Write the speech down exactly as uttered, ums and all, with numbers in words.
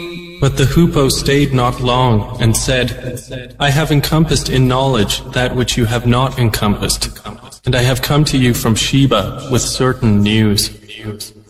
But the hoopoe stayed not long, and said, I have encompassed in knowledge that which you have not encompassed, and I have come to you from Sheba with certain news.